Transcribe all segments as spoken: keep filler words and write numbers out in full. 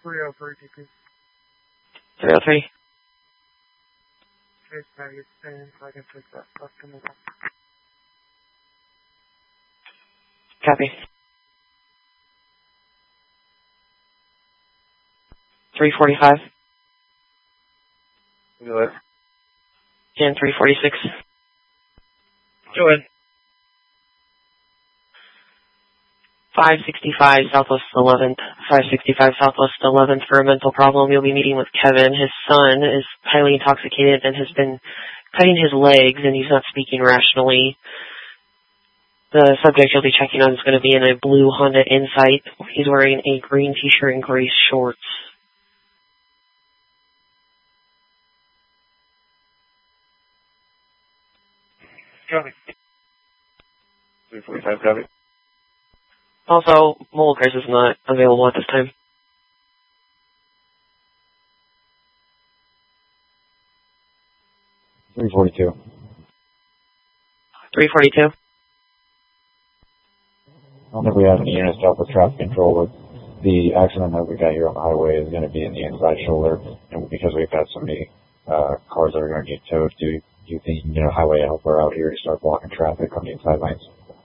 three oh three, T P. three oh three. Chase Maggot stand so I can take that stuff to me. Copy. three forty-five. Go ahead. And three forty-six. Go ahead. five sixty-five Southwest eleventh. five sixty-five Southwest eleventh for a mental problem. You'll be meeting with Kevin. His son is highly intoxicated and has been cutting his legs, and he's not speaking rationally. The subject you'll be checking on is going to be in a blue Honda Insight. He's wearing a green t-shirt and gray shorts. Copy. three forty-five, copy. Also, Mulgrews is not available at this time. three forty-two. three forty-two. I don't think we have any units to help with traffic control, but the accident that we got here on the highway is going to be in the inside shoulder, and because we've got so many uh, cars that are going to get towed, do you think you can get a highway helper out here to start blocking traffic on the inside lanes?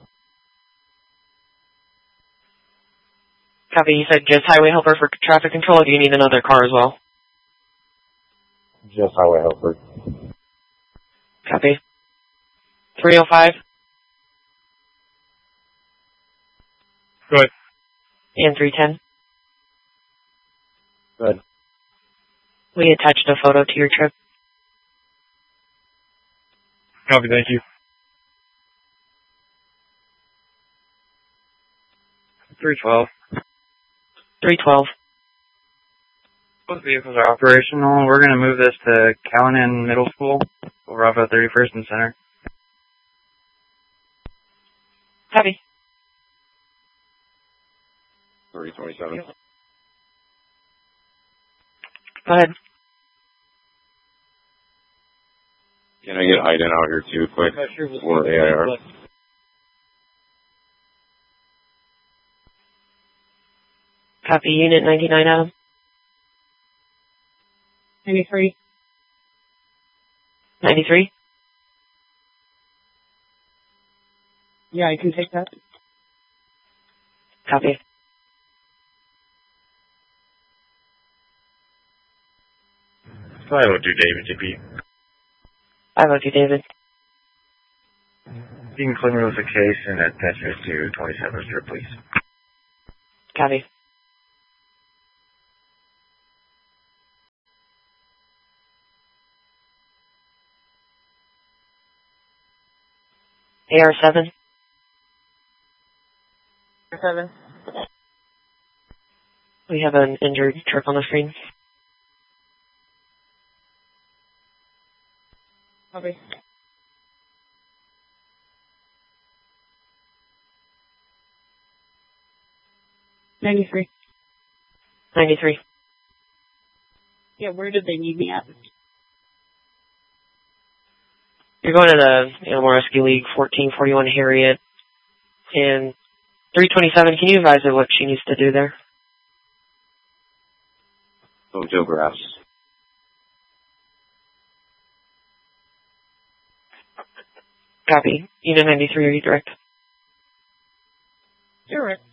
Copy, you said just highway helper for traffic control, or do you need another car as well? Just highway helper. Copy. three oh five. Good. And three ten. Good. We attached a photo to your trip. Copy, thank you. three twelve. three twelve. Both vehicles are operational. We're going to move this to Callahan Middle School over off of thirty-first and Center. Copy. thirty twenty-seven. Go ahead. Can I get Hayden out here too, quick? For A I R. Copy, Unit ninety-nine, Adam. ninety-three. ninety-three? Yeah, I can take that. Copy. five oh two, David, T P. five oh two, David. You can claim me with a case and attach it to twenty-seventh Street, please. Copy. A R seven. Seven. We have an injured trip on the screen. Copy. ninety-three. ninety-three. Yeah, where did they need me at? You're going to the Animal Rescue League, fourteen forty-one Harriet. And three twenty-seven, can you advise her what she needs to do there? Photographs. Copy. Unit ninety-three, are you direct? Direct.